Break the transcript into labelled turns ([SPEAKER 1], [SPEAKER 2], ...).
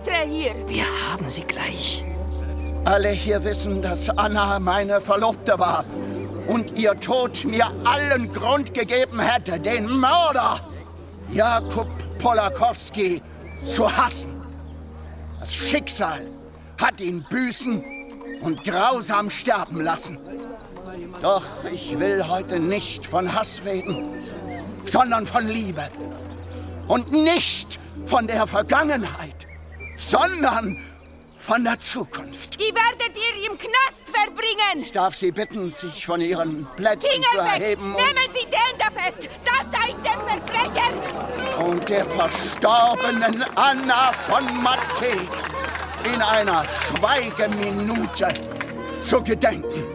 [SPEAKER 1] weitere hier?
[SPEAKER 2] Wir haben sie gleich.
[SPEAKER 3] Alle hier wissen, dass Anna meine Verlobte war und ihr Tod mir allen Grund gegeben hätte, den Mörder Jakub Polakowski zu hassen. Das Schicksal hat ihn büßen und grausam sterben lassen. Doch ich will heute nicht von Hass reden, sondern von Liebe. Und nicht von der Vergangenheit, sondern von der Zukunft.
[SPEAKER 1] Die werdet ihr im Knast verbringen!
[SPEAKER 3] Ich darf Sie bitten, sich von Ihren Plätzen zu erheben.
[SPEAKER 1] Nehmen Sie den da fest! Das da ist der Verbrecher!
[SPEAKER 3] Und der verstorbenen Anna von Matthäi in einer Schweigeminute zu gedenken.